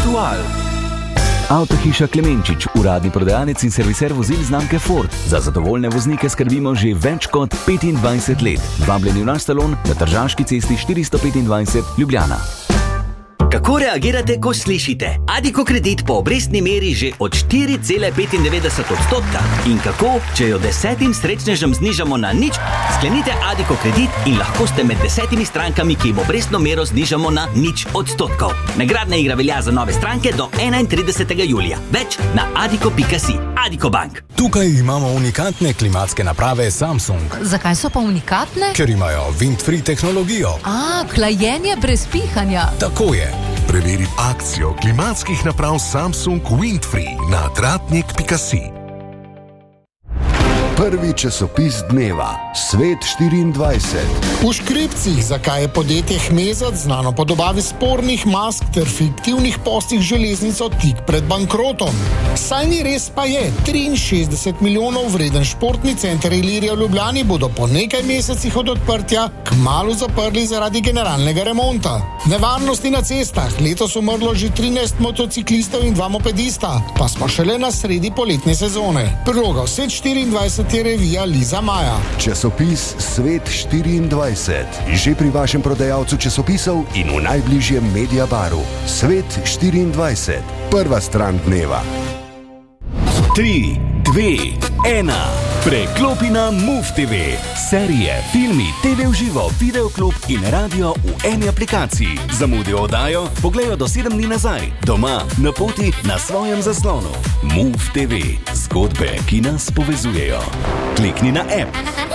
Mutual. Avtohiša Klemenčič, uradni prodajalec in serviser vozil znamke Ford. Za zadovoljne voznike skrbimo že več kot 25 let. Vabljeni v naš salon na Tržaški cesti 425 Ljubljana. Kako reagirate, ko slišite Addiko kredit po obrestni meri že od 4,95%? In kako, če jo 10 srečnežem znižamo na 0, sklenite Addiko kredit in lahko ste med 10 strankami, ki jim obrestno mero znižamo na 0%. Nagradna igra velja za nove stranke do 31. julija. Več na addiko.si. Addiko Bank. Tukaj imamo unikatne klimatske naprave Samsung. Zakaj so pa unikatne? Ker imajo wind-free tehnologijo. Hlajenje brez pihanja. Tako je. Preveri akcijo klimatskih naprav Samsung Windfree na tratnik.si. Prvi časopis dneva, Svet 24. V škripcih, zakaj je podjetje Hmezat, znano po dobavi spornih mask ter fiktivnih postih železnico tik pred bankrotom. Saj ni res, pa je. 63 milijonov vreden športni center Ilirija v Ljubljani bodo po nekaj mesecih od odprtja kmalu zaprli zaradi generalnega remonta. Nevarnosti na cestah. Letos umrlo že 13 motociklistov in 2 mopedista, pa smo šele na sredi poletne sezone. Priloga Svet 24 je revija Liza Maja. Časopis Svet 24. Že pri vašem prodajalcu časopisov in v najbližjem Mediabaru. Svet 24. Prva stran dneva. 3, 2, 1. Preklopi na Move TV. Serije, filmi, TV v živo, videoklub in radio v eni aplikaciji. Zamudijo oddajo, pogledajo do 7 dni nazaj. Doma, na poti, na svojem zaslonu. Move TV. Zgodbe, ki nas povezujejo. Klikni na app.